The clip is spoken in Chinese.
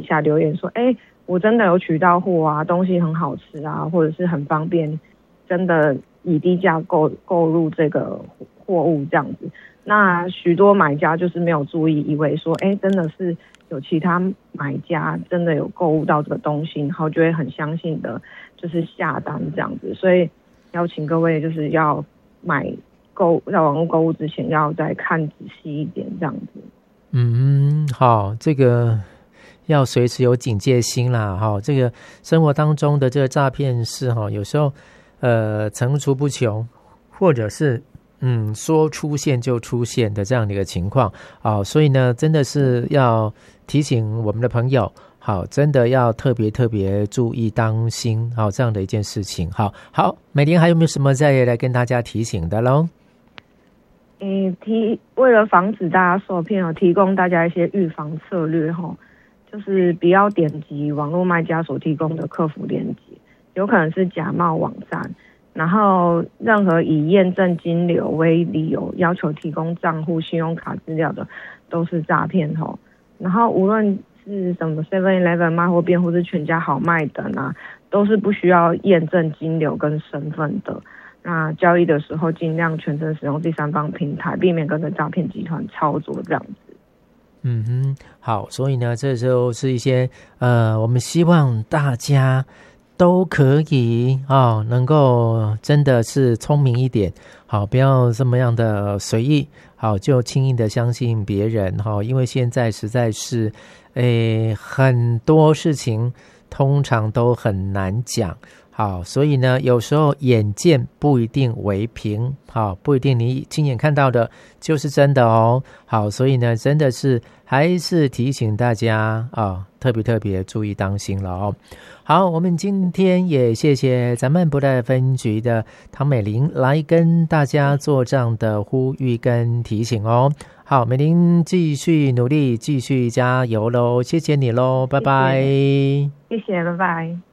下留言说，我真的有取到货啊，东西很好吃啊，或者是很方便，真的以低价购入这个货物这样子。那许多买家就是没有注意，以为说，真的是有其他买家真的有购物到这个东西，然后就会很相信的，就是下单这样子。所以邀请各位就是要在网络购物之前要再看仔细一点这样子。 好，这个要随时有警戒心啦。这个生活当中的这个诈骗事有时候层出不穷，或者是说出现就出现的这样的一个情况所以呢真的是要提醒我们的朋友真的要特别注意当心这样的一件事情。好，美玲还有没有什么再来跟大家提醒的咯？ 为了防止大家受骗提供大家一些预防策略就是不要点击网络卖家所提供的客服链接，有可能是假冒网站，然后任何以验证金流为理由要求提供账户信用卡资料的都是诈骗然后无论是什么 7-Eleven 卖货店或是全家好卖等都是不需要验证金流跟身份的。那交易的时候尽量全程使用第三方平台，避免跟着诈骗集团操作这样子。 好，所以呢这就是一些我们希望大家都可以能够真的是聪明一点，不要这么样的随意就轻易的相信别人因为现在实在是很多事情通常都很难讲。所以呢有时候眼见不一定为凭不一定你亲眼看到的就是真的所以呢真的是还是提醒大家特别注意当心了好，我们今天也谢谢咱们不带分局的唐美玲来跟大家做这样的呼吁跟提醒好，美玲继续努力，继续加油咯，谢谢你咯，拜拜。 谢谢，拜拜。